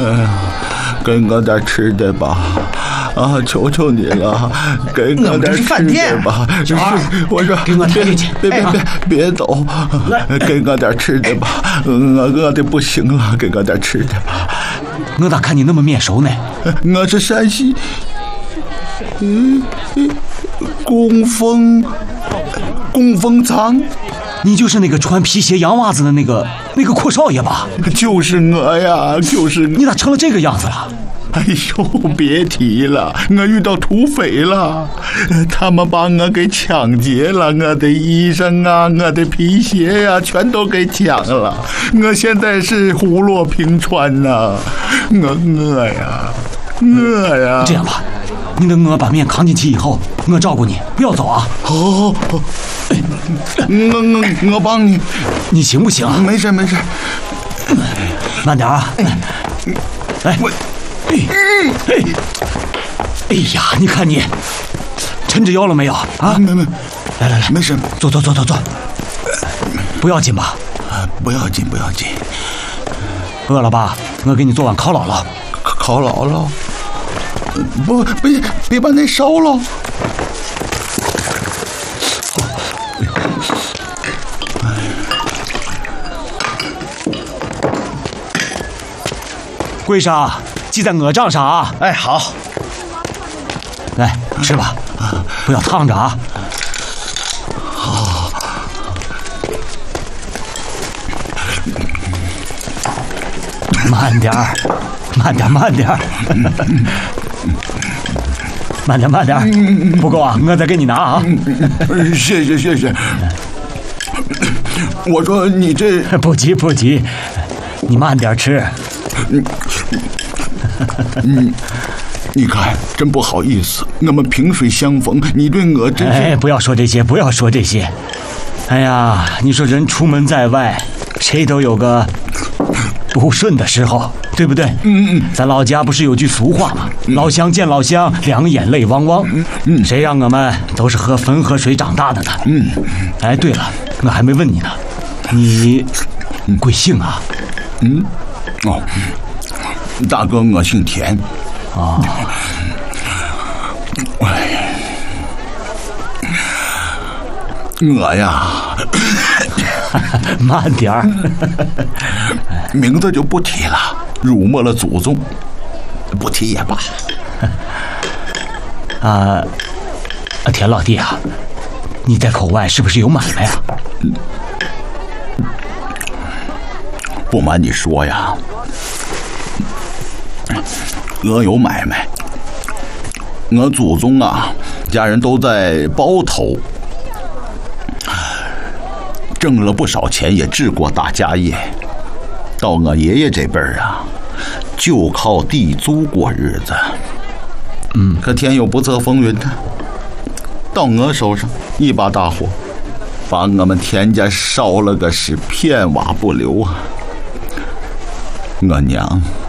给我点吃的吧！啊，求求你了，给我点吃的吧！ 小二， 我说给我抬进去！ 别走，给我点吃的吧！我饿的不行了，给我点吃的吧！ 我咋看你那么面熟呢？ 我是山西，供奉仓。 你就是那个穿皮鞋洋袜子的那个阔少爷吧？ 就是我呀，就是你咋成了这个样子了？ 哎呦，别提了，我遇到土匪了，他们把我给抢劫了，我的衣裳啊，我的皮鞋呀，全都给抢了。我现在是虎落平川呐，我呀。 这样吧，你等我把面扛进去以后，我照顾你，不要走啊。 好，我帮你， 你行不行？ 没事， 慢点啊。来，哎呀，你看你抻着腰了没有啊？ 没， 来， 没事， 坐，不要紧吧？ 不要紧。 饿了吧？我给你做碗烤姥姥。 烤姥姥？不，别把那烧了。 桂莎，记在我账上啊！ 哎，好。 来吃吧，不要烫着啊。 好。 慢点儿。慢点，不够啊，我再给你拿啊。 谢谢。我说你这不急，你慢点吃。 你看，真不好意思，我们萍水相逢，你对我真是…… 哎，不要说这些。哎呀，你说人出门在外，谁都有个不顺的时候，对不对？咱老家不是有句俗话吗？老乡见老乡，两眼泪汪汪。谁让我们都是喝汾河水长大的呢？哎，对了，我还没问你呢，你贵姓啊？ 大哥，我姓田。我呀， 慢点儿， 名字就不提了，辱没了祖宗，不提也罢。 田老弟啊，你在口外是不是有买卖啊？ 不瞒你说呀，我有买卖。我祖宗啊，家人都在包头，挣了不少钱，也治过大家业。到我爷爷这辈儿啊，就靠地租过日子。可天有不测风云呢，到我手上一把大火，把我们田家烧了个是片瓦不留啊！我娘